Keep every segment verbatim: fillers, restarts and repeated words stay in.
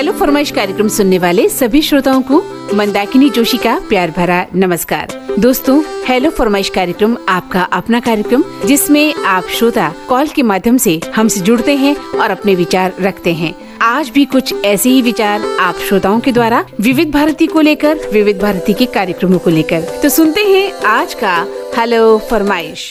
Hello फरमाइश कार्यक्रम सुनने वाले सभी श्रोताओं को मंदाकिनी जोशी का प्यार भरा नमस्कार। दोस्तों, हेलो फरमाइश कार्यक्रम आपका अपना कार्यक्रम जिसमें आप श्रोता कॉल के माध्यम से हमसे जुड़ते हैं और अपने विचार रखते हैं। आज भी कुछ ऐसे ही विचार आप श्रोताओं के द्वारा विविध भारती को लेकर, विविध भारती के कार्यक्रमों को लेकर। तो सुनते हैं आज का हेलो फरमाइश।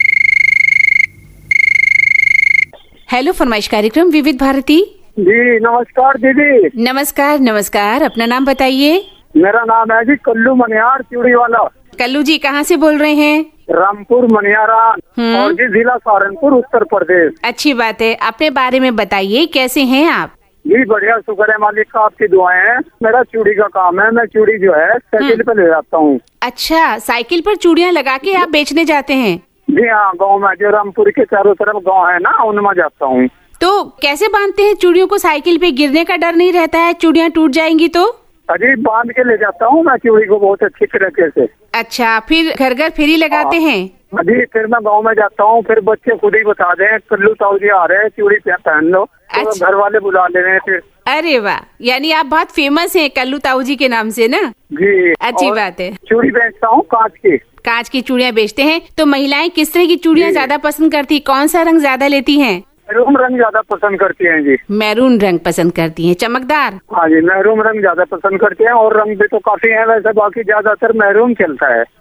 हेलो फरमाइश कार्यक्रम विविध भारती। जी नमस्कार दीदी। नमस्कार नमस्कार, अपना नाम बताइए। मेरा नाम है जी कल्लू मनियार चूड़ी वाला। कल्लू जी कहाँ से बोल रहे हैं? रामपुर मनियारा और जी जिला सहारनपुर उत्तर प्रदेश। अच्छी बात है, अपने बारे में बताइए, कैसे हैं आप? जी बढ़िया, शुक्र है मालिक का, आपकी दुआएं हैं। मेरा चूड़ी का काम है, मैं चूड़ी जो है साइकिल पे ले जाता हूँ। अच्छा, साइकिल पर चूड़ियाँ लगा के आप बेचने जाते हैं? जी हाँ, गाँव में जो रामपुर के चारों तरफ गाँव है ना, उनमें जाता हूँ। तो कैसे बांधते हैं चूड़ियों को? साइकिल पे गिरने का डर नहीं रहता है? चूड़ियाँ टूट जाएंगी तो? अजी बांध के ले जाता हूँ मैं चूड़ी को बहुत अच्छी तरीके से। अच्छा, फिर घर घर फेरी लगाते हैं? अजी फिर मैं गाँव में जाता हूँ, फिर बच्चे खुद ही बता दें कल्लू ताऊ जी आ रहे हैं, चूड़ी पहन लो। तो अच्छा। घर वाले बुला ले रहे हैं फिर। अरे वाह, यानी आप बहुत फेमस हैं कल्लू ताऊ जी के नाम से ना? जी अच्छी बात है। चूड़ी बेचता हूँ कांच की। कांच की चूड़ियाँ बेचते हैं। तो महिलाएं किस तरह की चूड़ियाँ ज्यादा पसंद करती, कौन सा रंग ज्यादा लेती हैं? मैरून रंग ज्यादा पसंद करती हैं जी। मैरून रंग पसंद करती हैं, चमकदार? हाँ जी, मैरून रंग ज्यादा पसंद करते हैं और रंग भी तो काफी है वैसे, बाकी ज्यादातर मैरून चलता है।